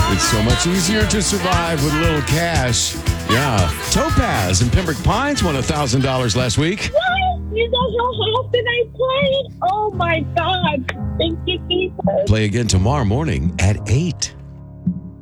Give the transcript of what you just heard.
It's so much easier to survive with a little cash. Yeah. Topaz and Pembroke Pines won $1,000 last week. What? You know how often I played? Oh, my God. Thank you, Jesus. Play again tomorrow morning at 8.